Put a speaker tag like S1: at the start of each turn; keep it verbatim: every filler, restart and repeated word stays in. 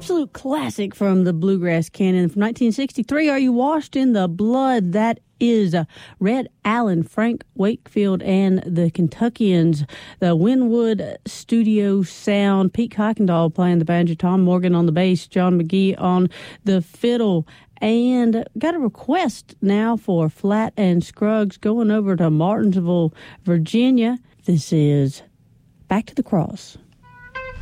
S1: absolute classic from the Bluegrass Canon from nineteen sixty-three. Are You Washed in the Blood? That is uh, Red Allen, Frank Wakefield, and the Kentuckians. The Winwood Studio Sound. Pete Kuykendall playing the banjo, Tom Morgan on the bass, John McGee on the fiddle. And got a request now for Flat and Scruggs going over to Martinsville, Virginia. This is Back to the Cross.